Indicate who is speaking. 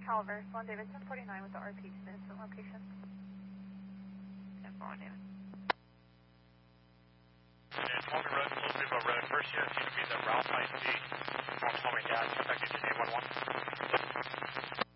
Speaker 1: Calvert, 1 Davidson 49 with the RP to the incident location.
Speaker 2: 10-4 David.
Speaker 3: And Tommy Road, close to Road. First unit is going to be the Ralph IC. Tommy Gas, contact engine 811.